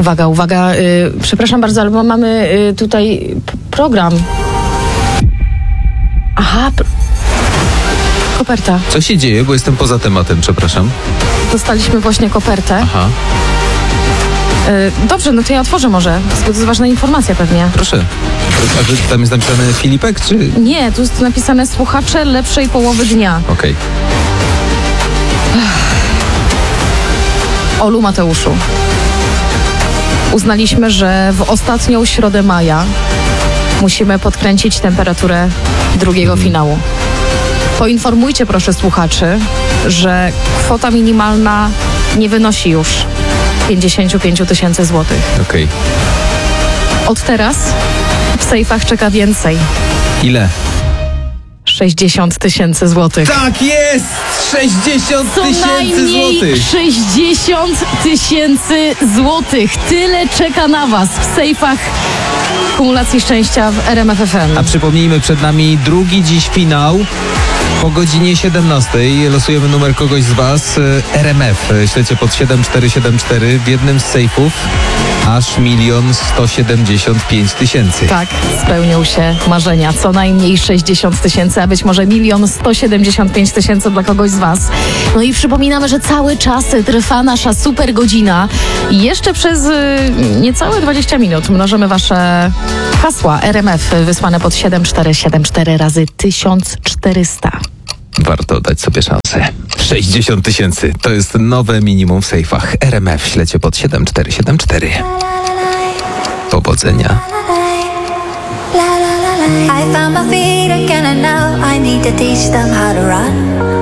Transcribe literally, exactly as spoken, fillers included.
Uwaga, uwaga, y, przepraszam bardzo, ale mamy y, tutaj p- program. Aha, pr- koperta. Co się dzieje, bo jestem poza tematem, przepraszam. Dostaliśmy właśnie kopertę. Aha, Y, dobrze, no to ja otworzę może. To jest ważna informacja pewnie. proszę. A wy- tam jest napisane Filipek, czy... Nie, tu jest napisane słuchacze lepszej połowy dnia. Okej. Olu, Mateuszu. Uznaliśmy, że w ostatnią środę maja musimy podkręcić temperaturę drugiego finału. Poinformujcie proszę słuchaczy, że kwota minimalna nie wynosi już pięćdziesiąt pięć tysięcy złotych. Okej. Od teraz w sejfach czeka więcej. Ile? sześćdziesiąt tysięcy złotych. Tak jest! sześćdziesiąt Co tysięcy najmniej złotych! sześćdziesiąt tysięcy złotych. Tyle czeka na Was w sejfach kumulacji szczęścia w R M F F M. A przypomnijmy, przed nami drugi dziś finał. Po godzinie siedemnastej losujemy numer kogoś z Was. R M F. Śledźcie pod siedem cztery siedem cztery. W jednym z sejfów aż milion sto siedemdziesiąt pięć tysięcy. Tak, spełnią się marzenia. Co najmniej sześćdziesiąt tysięcy, a być może milion sto siedemdziesiąt pięć tysięcy dla kogoś z Was. No i przypominamy, że cały czas trwa nasza super godzina. I jeszcze przez y, niecałe dwadzieścia minut mnożymy Wasze hasła R M F wysłane pod siedem cztery siedem cztery razy tysiąc czterysta. Warto dać sobie szansę. sześćdziesiąt tysięcy to jest nowe minimum w sejfach. R M F. Śledźcie pod siedem cztery siedem cztery. Powodzenia. I found my feet again and now I need to teach them how to run.